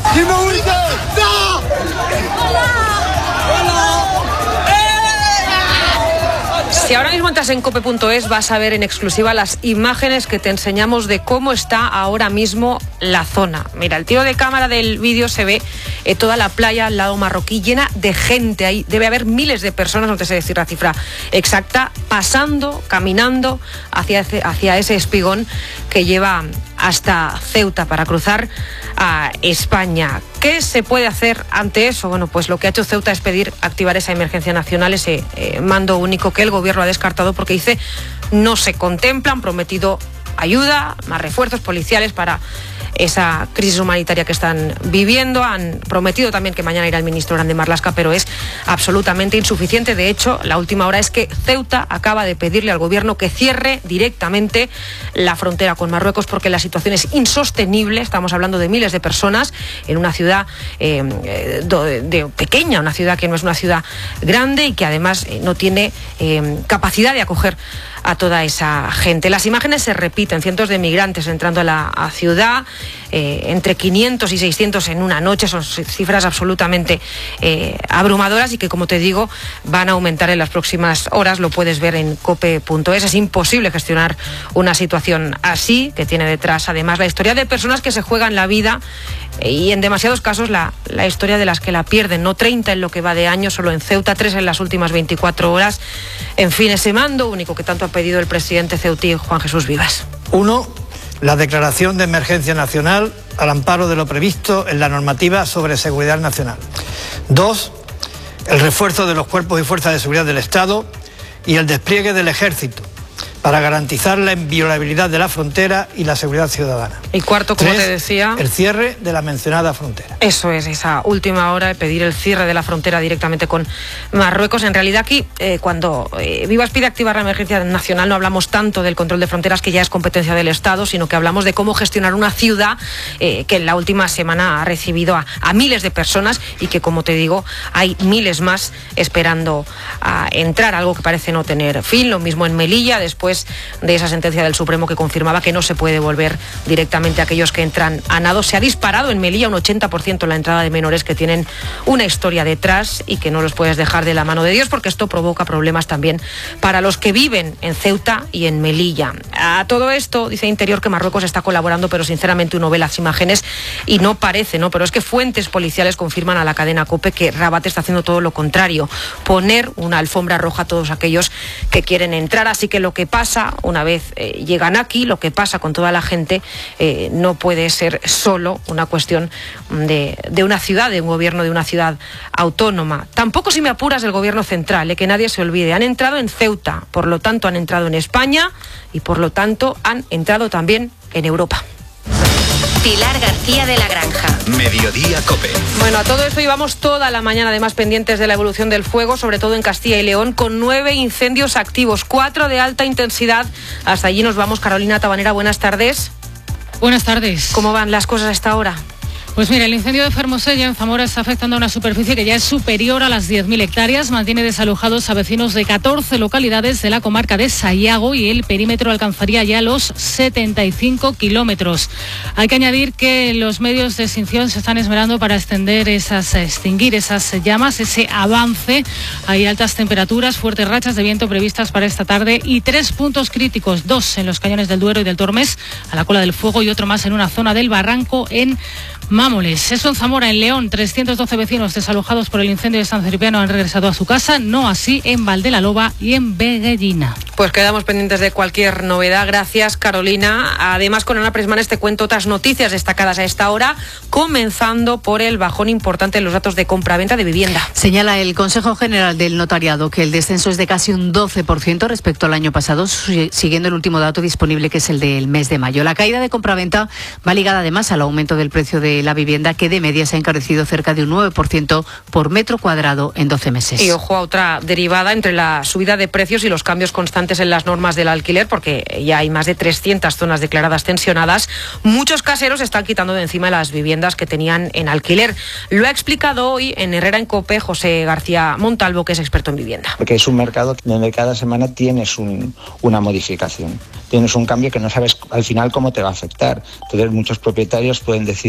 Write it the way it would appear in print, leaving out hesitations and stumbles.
Si ahora mismo entras en cope.es vas a ver en exclusiva las imágenes que te enseñamos de cómo está ahora mismo la zona. Mira, el tiro de cámara del vídeo se ve toda la playa al lado marroquí llena de gente. Ahí debe haber miles de personas, no te sé decir la cifra exacta, pasando, caminando hacia ese espigón que lleva hasta Ceuta para cruzar a España. ¿Qué se puede hacer ante eso? Bueno, pues lo que ha hecho Ceuta es pedir activar esa emergencia nacional, ese mando único que el gobierno ha descartado porque dice no se contempla. Han prometido ayuda, más refuerzos policiales para esa crisis humanitaria que están viviendo. Han prometido también que mañana irá el ministro Grande Marlaska, pero es absolutamente insuficiente. De hecho, la última hora es que Ceuta acaba de pedirle al gobierno que cierre directamente la frontera con Marruecos porque la situación es insostenible. Estamos hablando de miles de personas en una ciudad pequeña, una ciudad que no es una ciudad grande y que además no tiene capacidad de acoger a toda esa gente. Las imágenes se repiten, cientos de migrantes entrando a la ciudad, entre 500 y 600 en una noche, son cifras absolutamente abrumadoras y que, como te digo, van a aumentar en las próximas horas. Lo puedes ver en cope.es. Es imposible gestionar una situación así, que tiene detrás además la historia de personas que se juegan la vida y en demasiados casos la historia de las que la pierden, ¿no? 30 en lo que va de año, solo en Ceuta, 3 en las últimas 24 horas. En fin, ese mando único que tanto ha pedido el presidente ceutí, Juan Jesús Vivas. 1. La declaración de emergencia nacional al amparo de lo previsto en la normativa sobre seguridad nacional. 2. El refuerzo de los cuerpos y fuerzas de seguridad del Estado y el despliegue del Ejército para garantizar la inviolabilidad de la frontera y la seguridad ciudadana. Y cuarto, como 3, te decía, el cierre de la mencionada frontera. Eso es, esa última hora de pedir el cierre de la frontera directamente con Marruecos. En realidad aquí, cuando Vivas pide activar la emergencia nacional, no hablamos tanto del control de fronteras, que ya es competencia del Estado, sino que hablamos de cómo gestionar una ciudad que en la última semana ha recibido a miles de personas y que, como te digo, hay miles más esperando a entrar, algo que parece no tener fin. Lo mismo en Melilla, después de esa sentencia del Supremo que confirmaba que no se puede devolver directamente a aquellos que entran a nado. Se ha disparado en Melilla un 80% la entrada de menores que tienen una historia detrás y que no los puedes dejar de la mano de Dios, porque esto provoca problemas también para los que viven en Ceuta y en Melilla. A todo esto dice Interior que Marruecos está colaborando, pero sinceramente uno ve las imágenes y no parece, ¿no? Pero es que fuentes policiales confirman a la cadena COPE que Rabat está haciendo todo lo contrario, poner una alfombra roja a todos aquellos que quieren entrar. Así que lo que pasa una vez llegan aquí, lo que pasa con toda la gente, no puede ser solo una cuestión de una ciudad, de un gobierno de una ciudad autónoma. Tampoco, si me apuras, del gobierno central, que nadie se olvide. Han entrado en Ceuta, por lo tanto han entrado en España y por lo tanto han entrado también en Europa. Pilar García de la Granja. Mediodía COPE. Bueno, a todo esto llevamos toda la mañana además pendientes de la evolución del fuego, sobre todo en Castilla y León, con 9 incendios activos, 4 de alta intensidad. Hasta allí nos vamos. Carolina Tabanera, buenas tardes. Buenas tardes. ¿Cómo van las cosas a esta hora? Pues mira, el incendio de Fermosella en Zamora está afectando a una superficie que ya es superior a las 10.000 hectáreas. Mantiene desalojados a vecinos de 14 localidades de la comarca de Sayago y el perímetro alcanzaría ya los 75 kilómetros. Hay que añadir que los medios de extinción se están esmerando para extinguir esas llamas, ese avance. Hay altas temperaturas, fuertes rachas de viento previstas para esta tarde y 3 puntos críticos, 2 en los cañones del Duero y del Tormes, a la cola del fuego, y otro más en una zona del Barranco en Mámoles. Eso en Zamora. En León, 312 vecinos desalojados por el incendio de San Cipriano han regresado a su casa, no así en Valdelaloba y en Veguellina. Pues quedamos pendientes de cualquier novedad. Gracias, Carolina. Además, con Ana Presmanes te cuento otras noticias destacadas a esta hora, comenzando por el bajón importante en los datos de compra-venta de vivienda. Señala el Consejo General del Notariado que el descenso es de casi un 12% respecto al año pasado, siguiendo el último dato disponible, que es el del mes de mayo. La caída de compra-venta va ligada además al aumento del precio de la vivienda, que de media se ha encarecido cerca de un 9% por metro cuadrado en 12 meses. Y ojo a otra derivada entre la subida de precios y los cambios constantes en las normas del alquiler, porque ya hay más de 300 zonas declaradas tensionadas. Muchos caseros están quitando de encima las viviendas que tenían en alquiler. Lo ha explicado hoy en Herrera en COPE José García Montalvo, que es experto en vivienda. Porque es un mercado donde cada semana tienes una modificación, tienes un cambio que no sabes al final cómo te va a afectar. Entonces muchos propietarios pueden decir